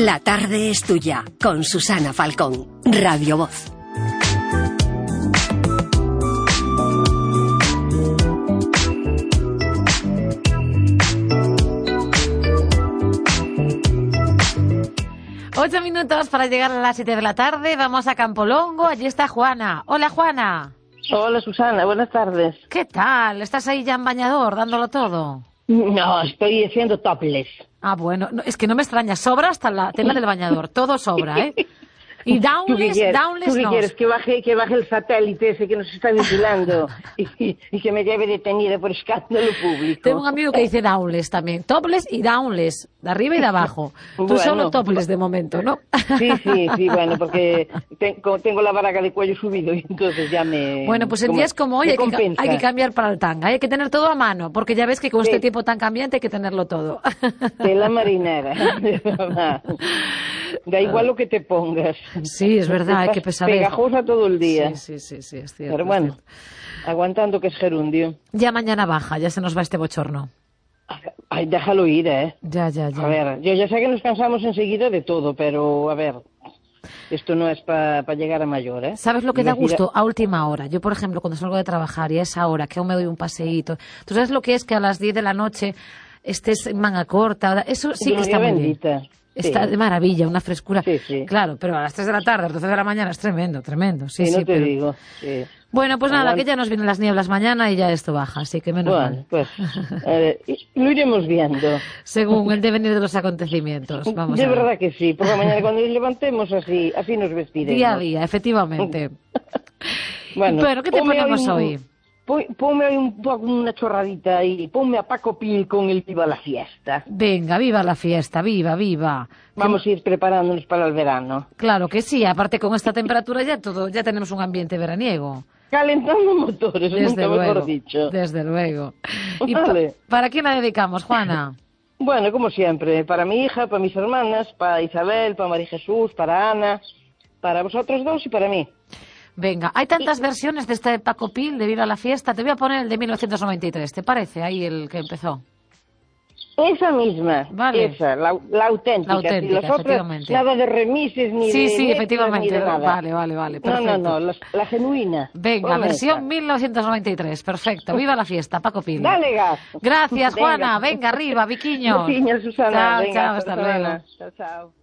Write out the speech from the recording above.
La tarde es tuya, con Susana Falcón, Radio Voz. Ocho minutos para llegar a las 7 de la tarde. Vamos a Campolongo. Allí está Juana. Hola, Juana. Hola, Susana. Buenas tardes. ¿Qué tal? ¿Estás ahí ya en bañador, dándolo todo? No, estoy haciendo topless. Ah, bueno. No, es que no me extraña. Sobra hasta la tela del bañador. Todo sobra, ¿eh? Y downless ¿Tú qué no. quieres? Que baje el satélite ese que nos está vigilando y que me lleve detenida por escándalo público. Tengo un amigo que dice downless también. Topless y downless. De arriba y de abajo. Tú Bueno. solo topless de momento, ¿no? Sí, bueno, porque tengo la baraga de cuello subido y entonces ya me... Bueno, pues en días como hoy hay que cambiar para el tanga. Hay que tener todo a mano, porque ya ves que con este tiempo tan cambiante hay que tenerlo todo. De la marinera, de verdad. Da igual lo que te pongas. Sí, es verdad, hay que pesar. Pegajosa todo el día. Sí, es cierto. Pero bueno, aguantando que es gerundio. Ya mañana baja, ya se nos va este bochorno. Ay, déjalo ir, ¿eh? Ya. A ver, yo ya sé que nos cansamos enseguida de todo, pero a ver, esto no es para llegar a mayor, ¿eh? ¿Sabes lo que da gusto? A última hora. Yo, por ejemplo, cuando salgo de trabajar y a esa hora que aún me doy un paseíto, ¿tú sabes lo que es que a las 10 de la noche estés en manga corta? Eso sí que está muy bien. Está de maravilla, una frescura. Sí. Claro, pero a las 3 de la tarde, a las 12 de la mañana es tremendo. Sí, no te pero... digo. Sí. Bueno, pues nada, que ya nos vienen las nieblas mañana y ya esto baja, así que menos mal. Pues lo iremos viendo. Según el devenir de los acontecimientos, vamos a ver. De verdad que sí, por la mañana cuando nos levantemos así nos vestiremos. Día a día, efectivamente. Bueno, ¿qué te ponemos hoy? Ponme hoy una chorradita y ponme a Paco Pil con el Viva la Fiesta. Venga, viva la fiesta, viva. Vamos a ir preparándonos para el verano. Claro que sí, aparte con esta temperatura ya tenemos un ambiente veraniego. Calentando motores, nunca mejor dicho. Desde luego. ¿Y vale. para quién la dedicamos, Juana? Bueno, como siempre, para mi hija, para mis hermanas, para Isabel, para María Jesús, para Ana, para vosotros dos y para mí. Venga, hay tantas versiones de este Paco Pil, de Viva la Fiesta. Te voy a poner el de 1993, ¿te parece? Ahí el que empezó. Esa misma, vale. Esa, la auténtica. La auténtica, y los otros, nada de remises ni de... Sí, efectivamente. Ni de nada. Vale, perfecto. No, la genuina. Venga, versión 1993, perfecto. Viva la fiesta, Paco Pil. Dale gas. Gracias, Juana. Venga, arriba, Viquiños. Viquiños, Susana. Chao, hasta luego. Chao.